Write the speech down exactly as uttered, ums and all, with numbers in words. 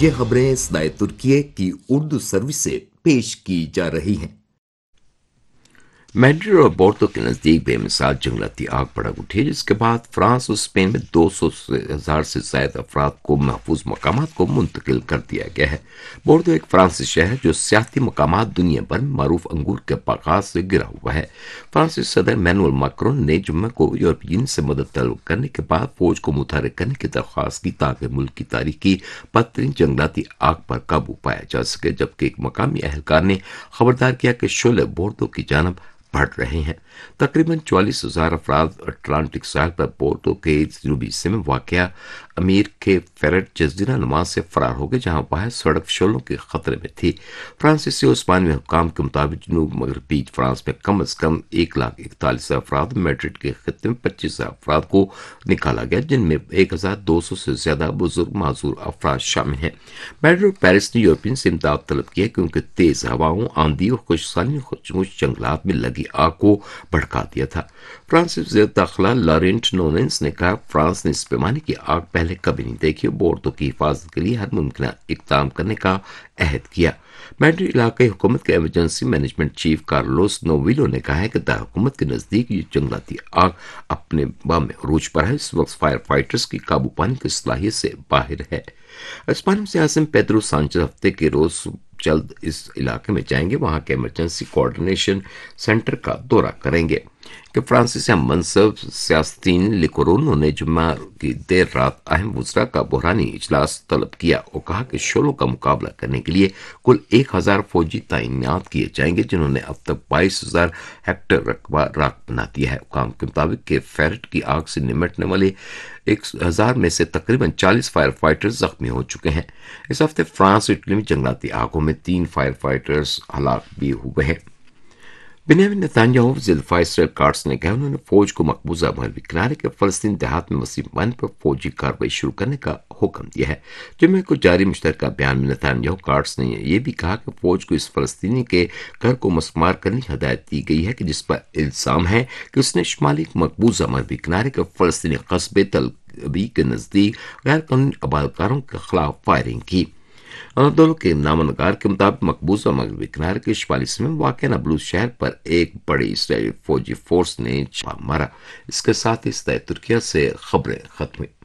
یہ خبریں صدائے ترکیہ کی اردو سروس سے پیش کی جا رہی ہیں۔ میڈرڈ اور بورتو کے نزدیک بے مثال جنگلاتی آگ بھڑک اٹھی، جس کے بعد فرانس اور اسپین میں دو سو ہزار سے زائد افراد کو محفوظ مقامات کو منتقل کر دیا گیا ہے۔ بورتو ایک فرانسیسی شہر ہے جو سیاحتی مقامات دنیا بھر میں معروف انگور کے باغات سے گرا ہوا ہے۔ فرانسیسی صدر مینوئل میکرون نے جمعہ کو یورپی یونین سے مدد طلب کرنے کے بعد فوج کو متحرک کرنے کی درخواست کی تاکہ ملک کی تاریخ کی بدترین جنگلاتی آگ پر قابو پایا جا سکے، جبکہ ایک مقامی اہلکار نے خبردار کیا کہ شعلے بورتو کی جانب بڑھ رہے ہیں۔ تقریباً چوالیس ہزار افراد اٹلانٹک ساحل پر بورتو کے جنوبی حصے میں واقع امیر کے فیرٹ جزیرہ نما سے فرار ہو گئے، جہاں باہر سڑک شعلوں کے خطرے میں تھی۔ فرانسیسی اور اسپانوی حکام کے مطابق جنوب مغربی فرانس میں کم از کم ایک لاکھ اکتالیس افراد، میڈرڈ کے خطے میں پچیس ہزار افراد کو نکالا گیا، جن میں ایک ہزار دو سو سے زیادہ بزرگ معذور افراد شامل ہیں۔ میڈرڈ اور پیرس نے یورپین سے امداد طلب کی ہے کیونکہ تیز ہوائوں، آندھی اور خشک سالی نے جنگلات میں لگی آگ کو بھڑکا دیا تھا۔ فرانس وزیر داخلہ لارینٹ نونینس نے کہا، فرانس نے اس پیمانے کی آگ پہلے کبھی نہیں دیکھی، بورتو کی حفاظت کے لیے ہر ممکنہ اقدام کرنے کا عہد کیا۔ میڈرڈ علاقائی حکومت کے ایمرجنسی مینجمنٹ چیف کارلوس نوویلو نے کہا ہے کہ دارالحکومت کے نزدیک یہ جنگلاتی آگ اپنے بام عروج پر ہے، اس وقت فائر فائٹرز کی قابو پانے کی صلاحیت سے باہر ہے۔ اسپانیول سے عاصم پیدرو سانچز ہفتے کے روز جلد اس علاقے میں جائیں گے، وہاں کے ایمرجنسی کوارڈینیشن سینٹر کا دورہ کریں گے کہ فرانسیسی ہم منصب سیاستین لیکورونو نے جمعہ کی دیر رات اہم وزراء کا بحرانی اجلاس طلب کیا اور کہا کہ شعلوں کا مقابلہ کرنے کے لیے کل ایک ہزار فوجی تعینات کیے جائیں گے، جنہوں نے اب تک بائیس ہزار ہیکٹر رقبہ راکھ بنا دیا ہے۔ حکام کے مطابق کہ فیرٹ کی آگ سے نمٹنے والے ایک ہزار میں سے تقریباً چالیس فائر فائٹرز زخمی ہو چکے ہیں۔ اس ہفتے فرانس اور اٹلی میں جنگلاتی آگوں میں تین فائر فائٹرز ہلاک بھی ہوئے ہیں۔ بنیامین نتن یاہو وزیر دفاع اسرائیل کاٹس نے کہا، انہوں نے فوج کو مقبوضہ مغربی کنارے کے فلسطین دیہات میں وسیع پیمانے پر فوجی کارروائی شروع کرنے کا حکم دیا ہے۔ جمعے کو جاری مشترکہ بیان میں نتن یاہو کاٹس نے یہ بھی کہا کہ فوج کو اس فلسطینی کے گھر کو مسمار کرنے کی ہدایت دی گئی ہے کہ جس پر الزام ہے کہ اس نے شمالی مقبوضہ مغربی کنارے کے فلسطینی قصبے تل ابیب کے نزدیک غیر قانونی آبادکاروں کے خلاف فائرنگ کی۔ انادولو کے نامہ نگار کے مطابق مقبوضہ مغربی کنارے کے شمالی حصے میں واقع نابلس شہر پر ایک بڑی اسرائیلی فوجی فورس نے چھاپہ مارا۔ اس کے ساتھ ہی صدائے ترکیہ سے خبریں ختم ہوئی۔